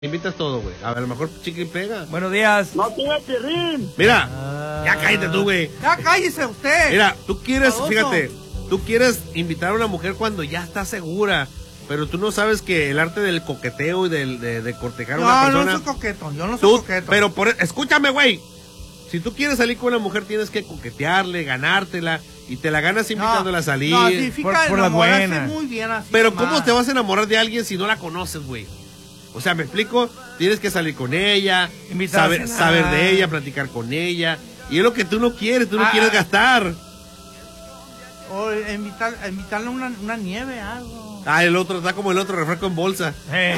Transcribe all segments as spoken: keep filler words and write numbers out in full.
Invitas todo, güey. A ver, a lo mejor chicle y pega. Buenos días. No tiene pirrín. Mira, ah, ya cállate tú, güey. Ya cállese usted. Mira, tú quieres, Baboso. fíjate, tú quieres invitar a una mujer cuando ya está segura, pero tú no sabes que el arte del coqueteo y del, de, de cortejar a una No, persona. no soy coqueto, yo no soy tú, coqueto. Pero por, escúchame, güey. Si tú quieres salir con una mujer, tienes que coquetearle, ganártela, y te la ganas invitándola a salir. No, significa por, por la enamorarse buena. muy bien así. Pero nomás. ¿cómo te vas a enamorar de alguien si no la conoces, güey? O sea, ¿me explico? Tienes que salir con ella, Invitar saber, a cenar. saber de ella, platicar con ella. Y es lo que tú no quieres, tú no Ah, quieres ah. gastar. O invitar, invitarle una, una nieve, algo. Ah, el otro, está como el otro refresco en bolsa. Eh.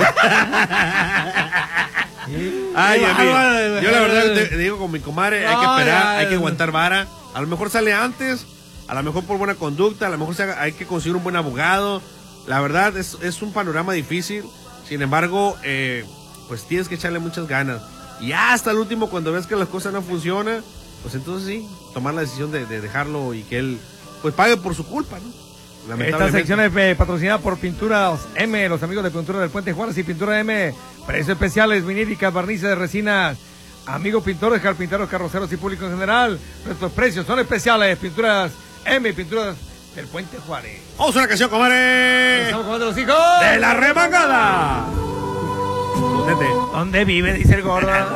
Ay, Qué a mí, bárbaro, yo la verdad güey. te digo con mi comadre, hay que Ay, esperar, ay, hay que ay. aguantar vara. A lo mejor sale antes, a lo mejor por buena conducta, a lo mejor se haga- hay que conseguir un buen abogado. La verdad es, es un panorama difícil. Sin embargo, eh, pues tienes que echarle muchas ganas. Y hasta el último, cuando ves que las cosas no funcionan, pues entonces sí, tomar la decisión de, de dejarlo y que él pues pague por su culpa, ¿no? Esta sección es eh, patrocinada por Pinturas M, los amigos de Pintura del Puente Juárez y Pintura M. Precios especiales, viníricas, barnices de resinas. Amigos pintores, carpinteros, carroceros y público en general. Nuestros precios son especiales. Pinturas M, Pinturas del Puente Juárez. ¡Vamos a una canción, comadre! Estamos comando los hijos ¡De la remangada! ¿Dónde vive? Dice el gordo.